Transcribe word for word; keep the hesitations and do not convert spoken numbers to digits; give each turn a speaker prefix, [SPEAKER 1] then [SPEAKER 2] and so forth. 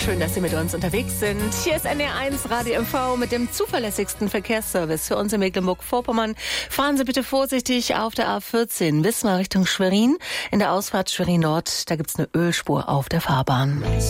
[SPEAKER 1] Schön, dass Sie mit uns unterwegs sind. Hier ist N D R eins Radio M V mit dem zuverlässigsten Verkehrsservice für uns in Mecklenburg-Vorpommern. Fahren Sie bitte vorsichtig auf der A vierzehn Wismar Richtung Schwerin. In der Ausfahrt Schwerin Nord, da gibt's eine Ölspur auf der Fahrbahn.